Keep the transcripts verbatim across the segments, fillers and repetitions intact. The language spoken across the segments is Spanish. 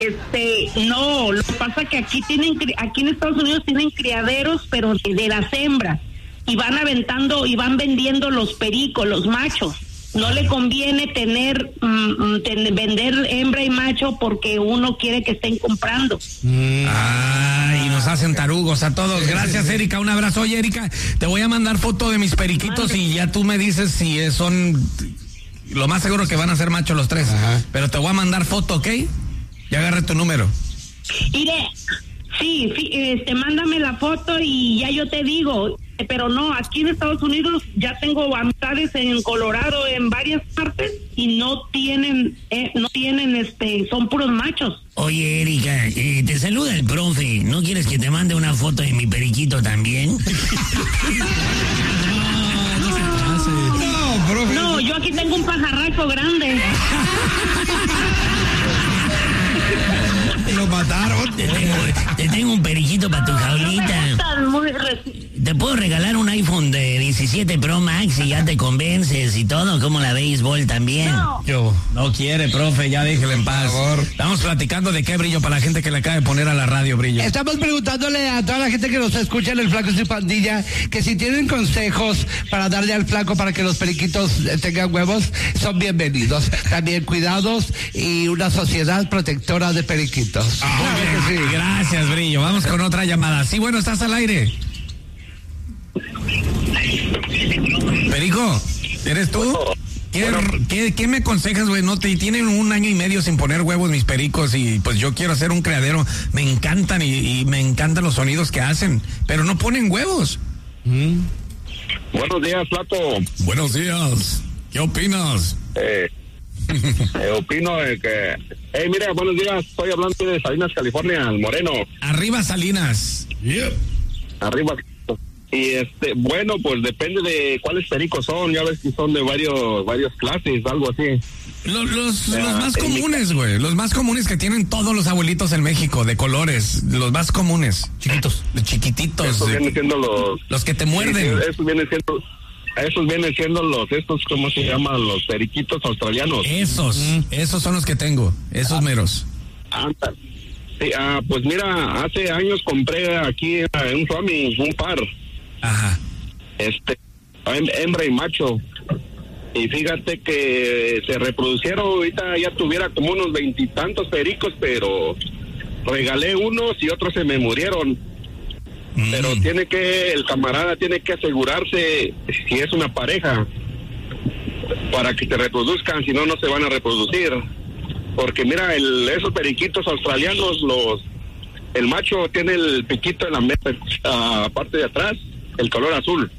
Este, no, lo que pasa es que aquí tienen, aquí en Estados Unidos tienen criaderos, pero de, de las hembras, y van aventando y van vendiendo los pericos, los machos. No le conviene tener, mm, ten, vender hembra y macho porque uno quiere que estén comprando. Mm. Ay, nos hacen tarugos a todos. Gracias, Erika. Un abrazo. Oye, Erika, te voy a mandar foto de mis periquitos. Mande. Y ya tú me dices si son, lo más seguro que van a ser machos los tres. Ajá. Pero te voy a mandar foto, ¿ok? Ya agarré tu número. Mire, sí, sí, este, mándame la foto y ya yo te digo. Pero no, aquí en Estados Unidos ya tengo amistades en Colorado, en varias partes, y no tienen, eh, no tienen, este, son puros machos. Oye, Erika, eh, te saluda el profe. ¿No quieres que te mande una foto de mi periquito también? no, profe. No, yo aquí tengo un pajarraco grande. Lo mataron. Te tengo, te tengo un periquito para tu jaulita. Te puedo regalar un iPhone de diecisiete Pro Max y ya te convences y todo, como la béisbol también. No. Yo, no quiere, profe, ya déjele en paz. Por favor. Estamos platicando de qué, Brillo, para la gente que le acaba de poner a la radio, Brillo. Estamos preguntándole a toda la gente que nos escucha en el Flaco y su pandilla que si tienen consejos para darle al flaco para que los periquitos tengan huevos, son bienvenidos. También cuidados y una sociedad protectora de periquitos. Ah, claro que sí. Gracias, Brillo. Vamos con otra llamada. Sí, bueno, estás al aire. Perico, ¿eres tú? ¿Qué, ¿qué, qué me aconsejas, güey? No te tienen un año y medio sin poner huevos mis pericos y pues yo quiero hacer un criadero. Me encantan y, y me encantan los sonidos que hacen, pero no ponen huevos. Mm. Buenos días, Flaco. Buenos días. ¿Qué opinas? Eh, eh, opino de que... Hey, mira, buenos días. Estoy hablando de Salinas, California, el Moreno. Arriba, Salinas. Yep. Arriba. Y este, bueno, pues depende de cuáles pericos son, ya ves que son de varios, varias clases, algo así. Los, los, uh, los más comunes, güey, los más comunes que tienen todos los abuelitos en México, de colores, los más comunes. Chiquitos. De chiquititos. Esos de, vienen siendo los... Los que te muerden. Sí, esos vienen siendo... Esos vienen siendo los, estos, ¿cómo se llaman? Los periquitos australianos. Esos, mm. esos son los que tengo, esos ah, meros. Ah, sí, ah, pues mira, hace años compré aquí en un Swami un par. Ajá. Este, hembra y macho. Y fíjate que se reproducieron, ahorita ya tuviera como unos veintitantos pericos, pero regalé unos y otros se me murieron. Mm. Pero tiene que, el camarada tiene que asegurarse si es una pareja para que se reproduzcan, si no, no se van a reproducir. Porque mira, el, esos periquitos australianos, los, el macho tiene el piquito en la mesa, uh, parte de atrás, el color azul.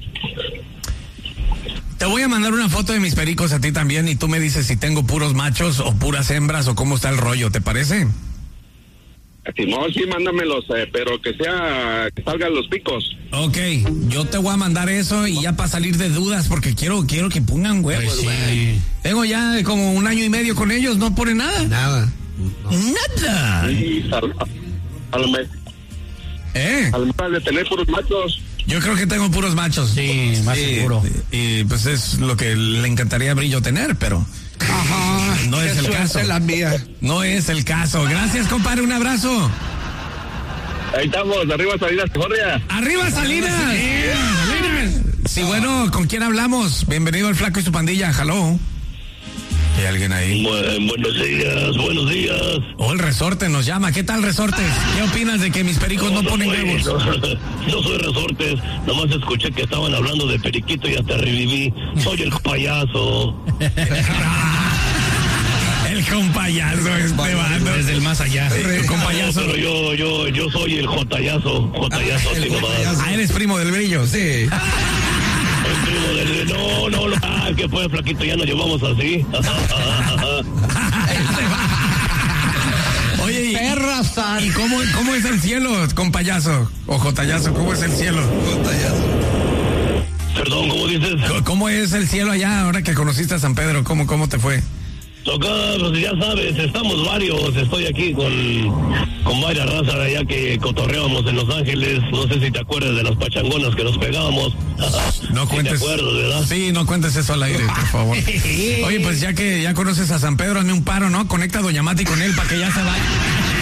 Te voy a mandar una foto de mis pericos a ti también y tú me dices si tengo puros machos o puras hembras o cómo está el rollo, ¿te parece? Simón, sí, mándamelos, eh, pero que sea, que salgan los picos. Ok, yo te voy a mandar eso y ya para salir de dudas porque quiero quiero que pongan huevos, güey. Sí. Tengo ya como un año y medio con ellos, no ponen nada. Nada. No. Nada. Sí, al, al mes. ¿Eh? Al mes de tener puros machos. Yo creo que tengo puros machos. Sí, más sí, seguro. Y, y pues es lo que le encantaría a Brillo tener, pero... Ajá, no es el caso. La mía. No es el caso. Gracias, compadre, un abrazo. Ahí estamos, arriba Salinas, California. ¡Arriba Salinas! Salinas. Sí, bueno, ¿con quién hablamos? Bienvenido al Flaco y su pandilla, hello. ¿Hay alguien ahí? Bu- buenos días, buenos días. Oh, el Resorte nos llama. ¿Qué tal, Resortes? ¿Qué opinas de que mis pericos no, no ponen soy, huevos? No, no soy Resortes, nomás escuché que estaban hablando de periquito y hasta reviví. Soy el payaso. El compayazo, este bando. Desde el más allá. El compayazo. No, pero yo, yo, yo soy el jotayazo. Jotayazo, ah, así nomás. Ah, eres primo del Brillo, sí. No, no, no, ah, que fue, flaquito, ya nos llevamos así. Oye, ¿y, Perra, ¿y cómo, cómo es el cielo, compayazo? O jotayazo, ¿cómo es el cielo? Jotayazo. Perdón, ¿cómo dices? ¿Cómo es el cielo allá ahora que conociste a San Pedro? ¿Cómo, cómo te fue? Acá, pues ya sabes, estamos varios, estoy aquí con, con varias razas de allá que cotorreábamos en Los Ángeles, no sé si te acuerdas de las pachangonas que nos pegábamos. No sí cuentes. te acuerdas, ¿verdad? Sí, no cuentes eso al aire, por favor. Oye, pues ya que ya conoces a San Pedro, hazme un paro, ¿no? Conecta a Doña Mati con él para que ya se vaya.